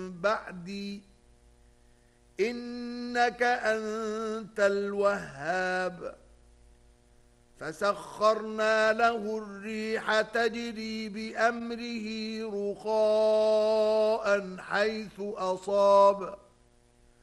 بعدي إنك أنت الوهاب فسخرنا له الريح تجري بأمره رخاء حيث أصاب